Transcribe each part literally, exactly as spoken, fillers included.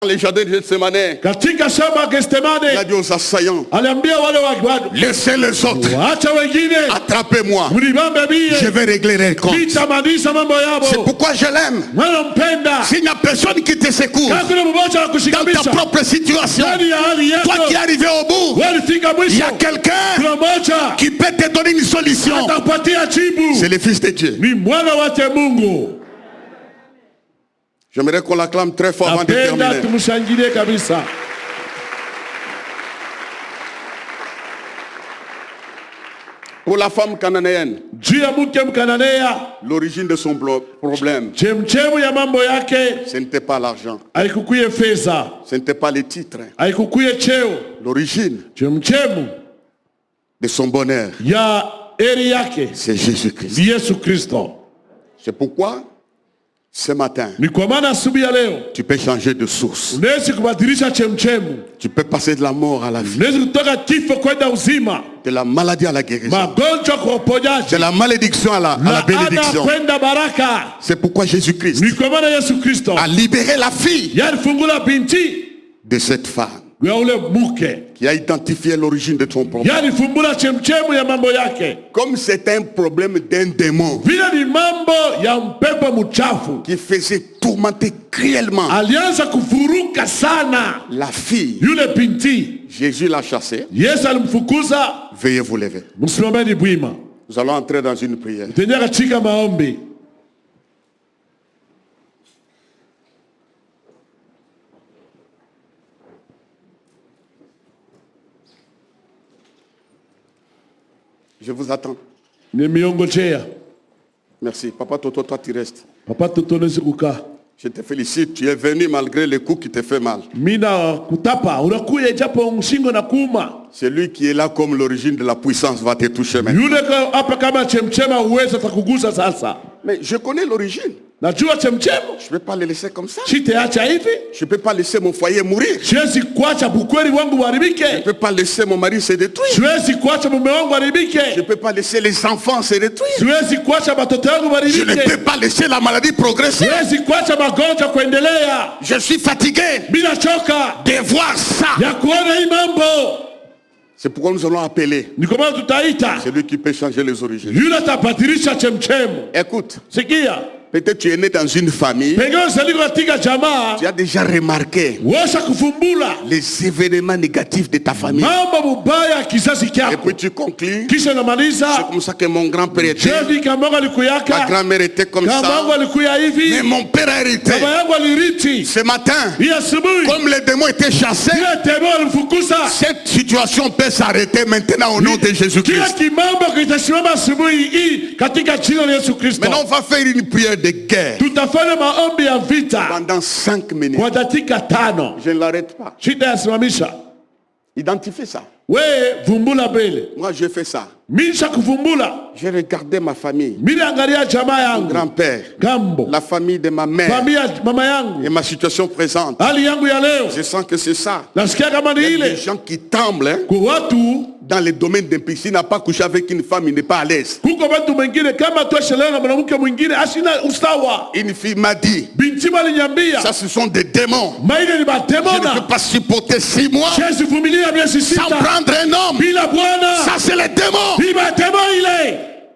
les jardins de Gethsemane, katika shamba Gethsemane, il a dit aux assaillants, aliambia wale wa laissez les autres, acha wengine, attrapez-moi, mnibambe mie, je vais régler les comptes. nitamaliza mambo yabo. C'est pourquoi je l'aime. Nampenda. S'il n'y a personne qui te secoue Hakuna mmoja wa dans kushikamisha ta propre situation, ndani ya hali yako, toi qui es arrivé au bout, walifika il mwisho, y a quelqu'un kuna mmoja qui peut te donner une solution. atakupatia jibu. C'est le Fils de Dieu. Ni mwana wake Mungu. J'aimerais qu'on l'acclame très fort avant de Napenda terminer. tumshangilie kabisa. Pour la femme cananéenne, Juu ya mke Mkananea, l'origine de son blo- problème, chemchemu ya mambo yake ce n'était pas l'argent, haikukuye fedha, ce n'était pas les titres. haikukuye cheo. L'origine Chemchemu de son bonheur, ya eri yake c'est Jésus-Christ. ni Yesu Kristo. C'est pourquoi, ce matin, Ni kwa maana asubuhi ya leo tu peux changer de source. unaweza kubadilisha chemchemu, Tu peux passer de la mort à la vie, unaweza kutoka kifo kwenda uzima, de la maladie à la guérison, magonjwa kwa uponyaji, de la malédiction à la, à la laana bénédiction. kwenda baraka. C'est pourquoi Jésus-Christ Ni kwa maana Yesu Kristo a libéré la fille yalifungula binti de cette femme ya ule mke, qui a identifié l'origine de son problème. yalifumbula chemchemu ya mambo yake. Comme c'est un problème d'un démon Vile ni mambo ya mpepo mchafu, qui faisait tourmenter cruellement alianza kufuruka sana la fille, yule binti. Jésus l'a chassée. Yesu alimfukuza. Veuillez vous lever. Msimameni bwima, Nous allons entrer dans une prière. tendea katika maombi. Je vous attends. Nimeyongojea. Merci. Papa Toto, toi tu restes. Papa tutonezi kukaa. Je te félicite. Tu es venu malgré les coups qui te fait mal. Mina kutapa unakuya japo mshingo na kuuma. Celui qui est là comme l'origine de la puissance va te toucher maintenant. Yule hapa kama chemchema uweza takugusa sasa. Mais je connais l'origine. Najua chemchemu. Je ne peux pas le laisser comme ça. Sitaacha hivi. Je ne peux pas laisser mon foyer mourir. Siwezi kuacha bukweli wangu Je uharibike. ne peux pas laisser mon mari se détruire. Siwezi kuacha mume wangu Je ne uharibike. peux pas laisser les enfants se détruire. Siwezi kuacha watoto wangu Je ne peux uharibike. pas laisser la maladie progresser. Siwezi kuacha magonjwa kuendelea. Je suis fatigué Bila choka de voir ça. ya kuona hii mambo. C'est pourquoi nous allons appeler Ni kwa maana tutaita celui qui peut changer les origines. yule atabadilisha chemchemu. Écoute, Sikia, peut-être tu es né dans une famille. pengine usaliko katika jamaa Tu as déjà remarqué washa kufumbula les événements négatifs de ta famille. mambo mubaya ya kizazi Et kyako, puis tu conclus. kisha C'est namaliza comme ça que mon grand-père était. jevi kamangu Ma alikuyaka, grand-mère était comme kamangu ça. alikuya Mais hivi, mon père a hérité. baba yangu aliriti. Ce matin, Hii asubuhi comme les démons étaient chassés, kila temo alimfukuza. cette situation peut s'arrêter maintenant au nom de Kila Jésus-Christ. kimambo kitasimama asubuhi hii katika jina la Yesu Kristo. Maintenant, on va faire une prière de guerre Tutafanya maombi ya vita pendant cinq minutes. kwa dakika tano. Je ne l'arrête pas. Shida yasimamisha. Identifiez ça. We vumbula mbele. Moi, j'ai fait ça. Misha kuvumbula. J'ai regardé ma famille, Mimi angalia jamaa mon yangu. grand-père, Gambo. la famille de ma mère Familia mama yangu. et ma situation présente. Hali yangu ya leo. Je sens que c'est ça. Nasikia kama ni Il y a ile. des gens qui tremblent hein, Kwa watu dans le domaine d'un pays. S'il n'a pas couché avec une femme, il n'est pas à l'aise. kuko watu wengine kama tuashelewa na mwanamke mwingine asina usawa. Une fille m'a dit, Binti waliniambia, ça ce sont des démons. maile ni Je ne peux bademona. pas supporter six mois Siwezi vumilia miezi sans sita prendre un homme. bila bwana. Ça c'est les démons. Ni bademo ile.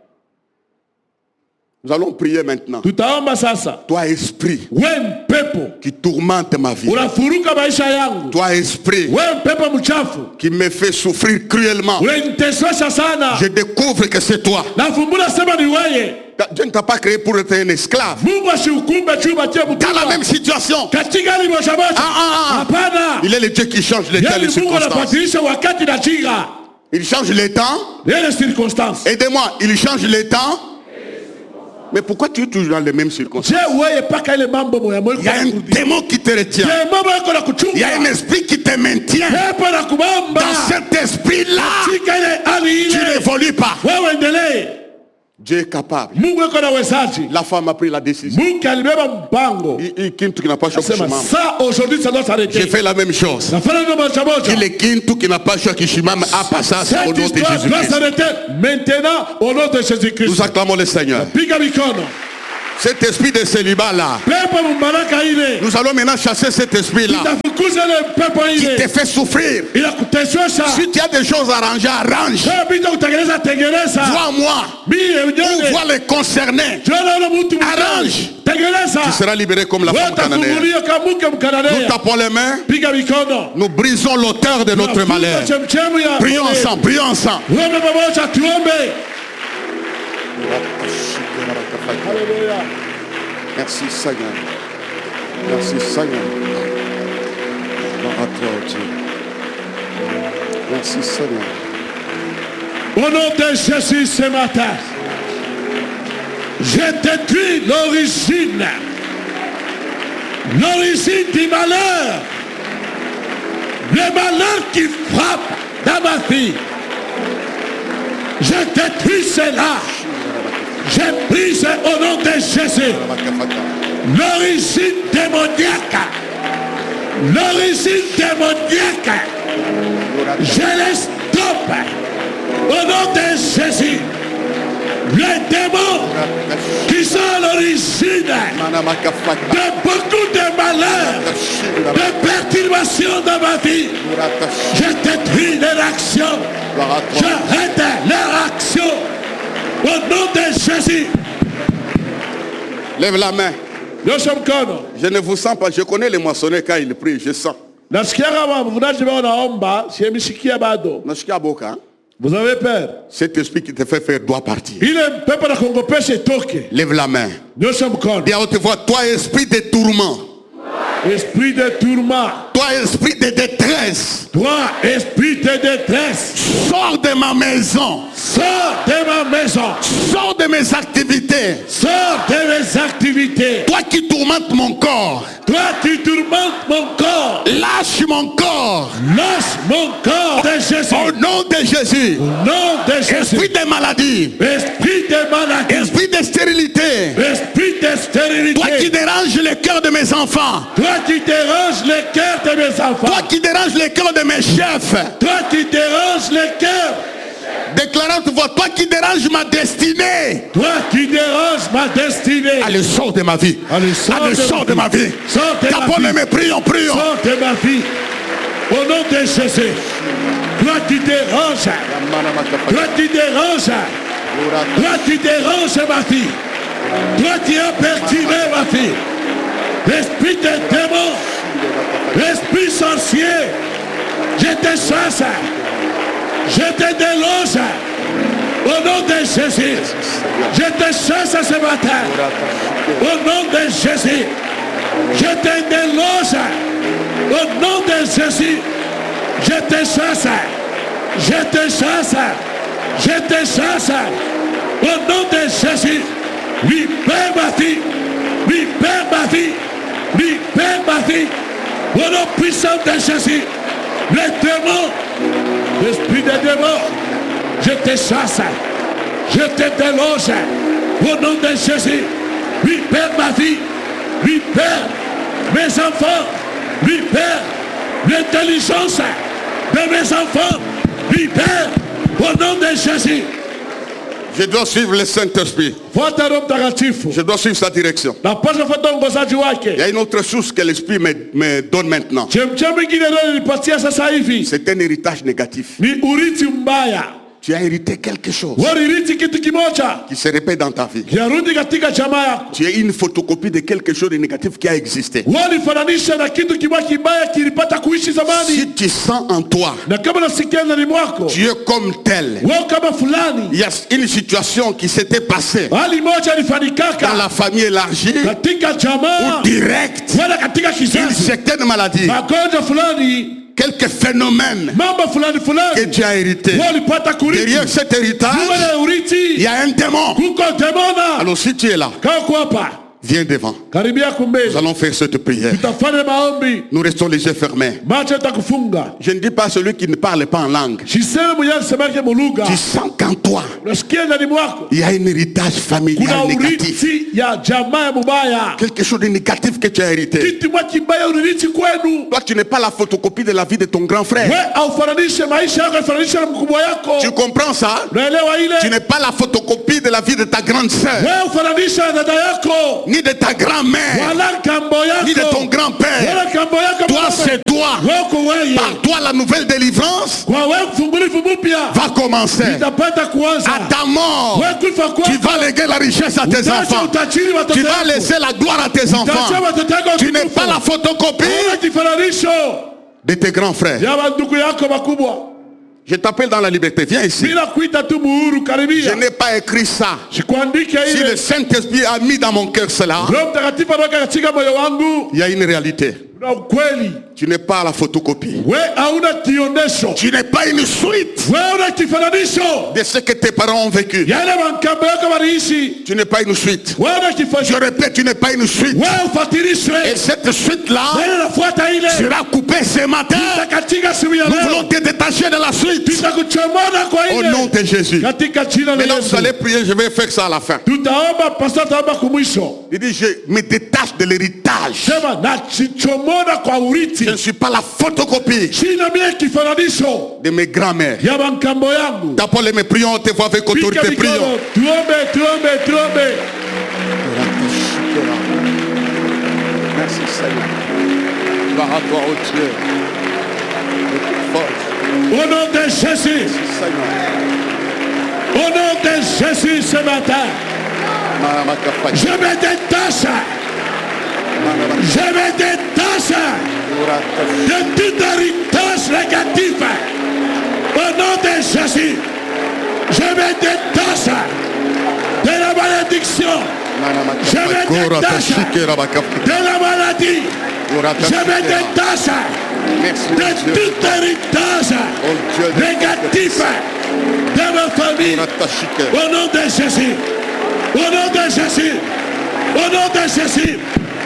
Nous allons prier maintenant. Tutaomba sasa. Toi esprit We mpepo qui tourmente ma vie. unafuruka maisha yangu. Toi esprit We mpepo mchafu qui me fait souffrir cruellement. unanitesesha sana. Je découvre que c'est toi. Nafumbula sema ni wewe. Dieu ne t'a pas créé pour être un esclave. Mungu asihukume chumba cha Dans la mtumwa. même situation. Katika hali moja moja. Ah, ah, ah. Hapana. Il est le Dieu qui change les temps et Yeye les Mungu circonstances. anabadilisha wakati na jira. Il change les temps. Yeye circonstance. Aidez-moi. Il change les temps. Mais pourquoi tu es toujours dans les mêmes circonstances? Je wewe paka ile mambo moya moya. Il y a un démon qui te retient. Je mambo yako na kuchunga. Il y a un esprit qui te maintient. Pepo na kubamba. Dans cet esprit-là, Katika ile hali tu ile. n'évolues pas. Wewe endelee. Dieu est capable. Mungu yuko na uwezaji. La femme a pris la décision. Mungu alibeba mpango. Il, il kintu qui n'a pas choisi Sema ça aujourd'hui ça doit s'arrêter. J'ai fait la même chose. Nafanya ndio moja moja. Il est kintu qui n'a pas choisi Shimam a passé au nom de Cette histoire doit Jésus-Christ. s'arrêter maintenant au nom de Jésus-Christ. Nous acclamons le Seigneur. Piga mikono. Cet esprit de célibat-là, pepo mbaraka ile nous allons maintenant chasser cet esprit-là itafukuza ile pepo qui ile te fait souffrir. inakuteswesha. Si tu as des choses arrangées, arrange. Kama bila kutengeneza tengeneza. Vois-moi. Mimi Ou mwenyewe vois les concernés. tunaona yule mtu Arrange. tengeneza. Tu seras libéré comme la femme cananéenne. Utafunguliwa kama mke Nous mkananea. tapons les mains. Piga mikono. Nous brisons l'auteur de notre malheur. Chemchemu ya Prions ensemble, prions ensemble. tuombe pamoja, tuombe. Haleluya. Merci Seigneur. Merci Seigneur. Merci Seigneur. Au nom de Jésus ce matin, je détruis l'origine, l'origine du malheur, le malheur qui frappe dans ma vie. Je détruis cela. Je brise au nom de Jésus l'origine démoniaque, l'origine démoniaque. Je les stoppe au nom de Jésus. Les démons qui sont à l'origine de beaucoup de malheurs, de perturbations dans ma vie, je détruis leur action, j'arrête leur action au nom de Jésus. Lève la main. Nyosha mkono. Je ne vous sens pas. Je connais les moissonneurs quand ils prient. Je sens. Nasikia kama wavunaji wao naomba, siemisikia bado. Nasikia boka, hein? Vous avez peur? Cet esprit qui te fait faire doit partir. Ile pepo na kuongopesha itoke. Lève la main. Nyosha mkono. Dis à haute voix, toi esprit de tourment. Esprit de tourment. Toi esprit de détresse. Toi, esprit de détresse. Sors de ma maison. Sors de ma maison. Sors de mes activités. Sors de mes activités. Toi qui tourmentes mon corps. Toi qui tourmentes mon corps. Lâche mon corps. Lâche mon corps de Jésus. Au nom de Jésus. Au nom de Jésus. Esprit de maladie. Esprit de maladie. Esprit de stérilité. Esprit de stérilité. Toi qui déranges le cœur de mes enfants. Toi qui déranges le cœur de mes enfants. Toi qui déranges le cœur de mes chefs. Toi qui déranges le cœur. Déclarant tu vois, toi qui déranges ma destinée. Toi qui déranges ma destinée. Allez, sors de ma vie. Allez, sors, Allez, de, sors de ma vie. Sors de ma vie. Mes prions, prions. Sors de ma vie. Au nom de Jésus. Toi qui déranges. Toi qui déranges. Toi qui déranges ma vie. Toi qui as perturbé ma vie. L'esprit de démon. L'esprit sorcier. Je te chasse. Je te déloge au nom de Jésus. Je te chasse ce matin au nom de Jésus. Je te déloge au nom de Jésus. Je te chasse. Je te chasse. Je te chasse au nom de Jésus. Libère ma vie. Libère ma vie. Libère ma vie. Au nom puissant de Jésus. Les démons. L'esprit des démons, je te chasse, je te déloge au nom de Jésus. Libère ma vie, libère mes enfants, libère l'intelligence de mes enfants, libère au nom de Jésus. Je dois suivre le Saint-Esprit. Je dois suivre sa direction. Il y a une autre chose que l'Esprit me, me donne maintenant. C'est un héritage négatif. Tu as hérité quelque chose qui se répète dans ta vie. Tu es une photocopie de quelque chose de négatif qui a existé. Si tu sens en toi, tu es comme tel. Il y a une situation qui s'était passée dans la famille élargie ou directe, une certaine maladie, quelques phénomènes que tu as hérité. Derrière cet héritage, il y a un démon. Alors si tu es là, Viens devant. Nous allons faire cette prière. Nous restons les yeux fermés. Je ne dis pas celui qui ne parle pas en langue. Tu sens qu'en toi, il y a un héritage familial négatif. Quelque chose de négatif que tu as hérité. Toi, tu n'es pas la photocopie de la vie de ton grand frère. Tu comprends ça? Tu n'es pas la photocopie de la vie de ta grande sœur. Ni de ta grand-mère, ni de ton grand-père. Toi, c'est toi. Par toi, la nouvelle délivrance va commencer. À ta mort, tu vas léguer la richesse à tes enfants. Tu vas laisser la gloire à tes enfants. Tu n'es pas la photocopie de tes grands frères. Je t'appelle dans la liberté, viens ici. Je n'ai pas écrit ça. Si le Saint-Esprit a mis dans mon cœur cela, il y a une réalité. Tu n'es pas la photocopie. Tu n'es pas une suite de ce que tes parents ont vécu. Tu n'es pas une suite. Je répète, tu n'es pas une suite. Et cette suite-là sera coupée ce matin. Nous voulons te détacher de la suite. Au nom de Jésus. Maintenant vous allez prier, je vais faire ça à la fin. Il dit, je me détache de l'héritage. Je ne suis pas la photocopie de mes grands-mères. D'abord les mes prions, on te voit avec autorité. Prions. Merci Seigneur. Gloire à toi, oh Dieu. Au nom de Jésus. Au nom de Jésus ce matin. Je me détache. Je me détache de tout héritage négatif. Au nom de Jésus. Je me détache de la malédiction. Je me détache de la maladie. Je me détache de tout héritage négatif de ma famille. Au nom de Jésus. Au nom de Jésus. Au nom de Jésus.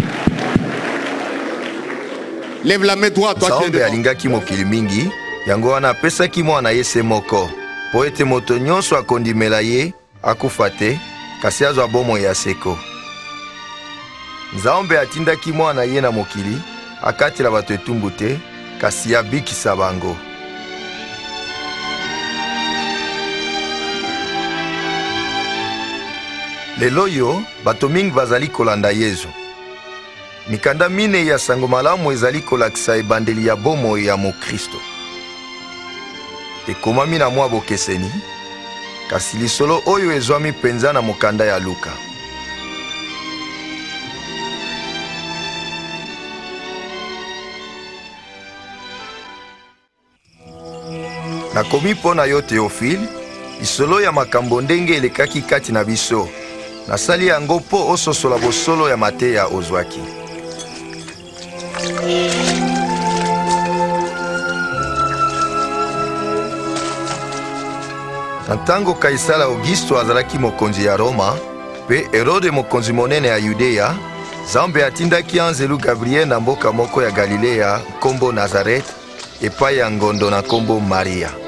Lève la main droite, toi qui es alingaki mokili mingi, yango wana apesaki mwana ye se moko. Po ete moto nyonso akondimela ye, akufa te, kasi azwa bomoi ya seko. Nzambe atindaki mwana ye na mokili, akatela bato etumbu te, kasi abikisa bango. Lelo yo, bato mingi bazali kolanda Yesu. Mikanda mine ya sango malamu ezali kolakisa ebandeli ya bomoi ya Mokristo. Ekomami na mwa bokeseni, kasi lisolo oyo ezwami penza na mokanda ya Luka. Nakomi mpo na yo Théophile, lisolo ya makambo ndenge elekaki kati na biso. Nasali yango po ososola bosolo ya mateya ozwaki. Na ntango Kaisala Augusto azalaki mokonzi ya Roma, pe Herode mokonzi monene ya Yudea, Nzambe atindaki anzelu Gabriel na mboka moko ya Galilea, nkombo Nazaret, epai ya ngondo na nkombo Maria.